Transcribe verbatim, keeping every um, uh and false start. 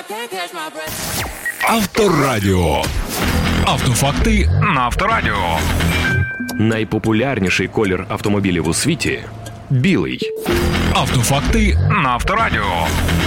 Авторадіо. Автофакти на Авторадіо. Найпопулярніший колір автомобілів у світі – білий. Автофакти на Авторадіо.